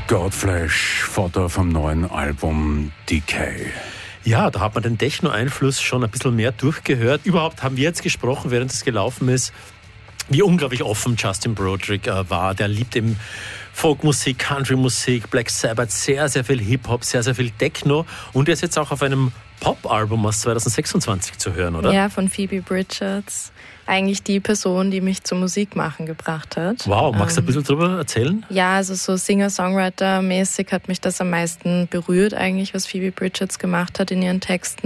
Godflesh, Foto vom neuen Album Decay. Ja, da hat man den Techno-Einfluss schon ein bisschen mehr durchgehört. Überhaupt haben wir jetzt gesprochen, während es gelaufen ist, wie unglaublich offen Justin Broderick war. Der liebt eben Folkmusik, Countrymusik, Black Sabbath, sehr, sehr viel Hip-Hop, sehr, sehr viel Techno. Und er ist jetzt auch auf einem Pop-Album aus 2026 zu hören, oder? Ja, von Phoebe Bridgers. Eigentlich die Person, die mich zum Musikmachen gebracht hat. Wow, magst du ein bisschen drüber erzählen? Ja, also so Singer-Songwriter-mäßig hat mich das am meisten berührt eigentlich, was Phoebe Bridgers gemacht hat in ihren Texten.